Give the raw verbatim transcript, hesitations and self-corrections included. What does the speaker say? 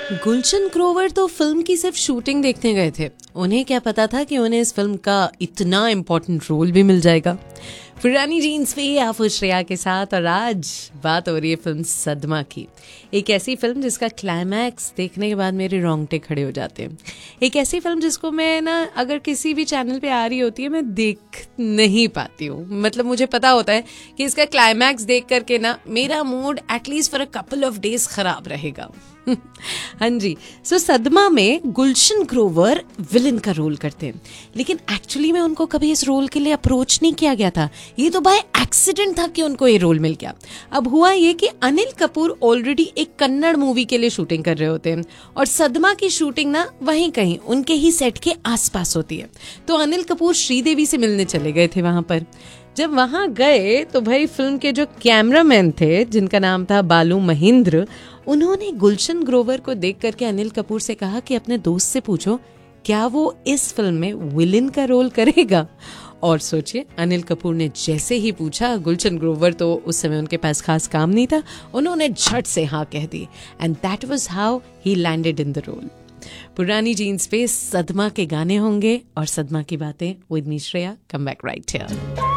गुलशन ग्रोवर तो फिल्म की सिर्फ शूटिंग देखने गए थे। उन्हें क्या पता था कि उन्हें इस फिल्म का इतना इम्पोर्टेंट रोल भी मिल जाएगा। पुरानी जीन्स पे आप श्रेया के साथ, और आज बात हो रही है फिल्म सदमा की। एक ऐसी फिल्म जिसका क्लाइमैक्स देखने के बाद मेरे रोंगटे खड़े हो जाते हैं। एक ऐसी फिल्म जिसको मैं ना अगर किसी भी चैनल पे आ रही होती है मैं देख नहीं पाती हूँ। मतलब मुझे पता होता है कि इसका क्लाइमैक्स देख करके ना मेरा mood at least for a couple of days खराब रहेगा। हाँ जी, सो सदमा में गुलशन ग्रोवर विलन का रोल करते हैं, लेकिन एक्चुअली में उनको कभी इस रोल के लिए अप्रोच नहीं किया गया था। ये तो बाय एक्सीडेंट था कि उनको ये रोल मिल गया। अब हुआ ये कि अनिल कपूर ऑलरेडी एक कन्नड़ मूवी के लिए शूटिंग कर रहे होते हैं और सदमा की शूटिंग ना वहीं कहीं उनके ही सेट के आसपास होती है। तो अनिल कपूर श्रीदेवी से मिलने चले गए थे वहां पर। जब वहां गए तो भाई फिल्म के जो कैमरामैन थे, जिनका नाम था बालू महेंद्र, उन्होंने गुलशन ग्रोवर को देख करके अनिल कपूर से कहा कि अपने दोस्त से पूछो क्या वो इस फिल्म में विलन का रोल करेगा। और सोचिए, अनिल कपूर ने जैसे ही पूछा, गुलशन ग्रोवर तो उस समय उनके पास खास काम नहीं था, उन्होंने झट से हाँ कह दी and that was how he landed in the role. पुरानी जीन्स पे सदमा के गाने होंगे और सदमा की बातें with me Shreya. Come back right here.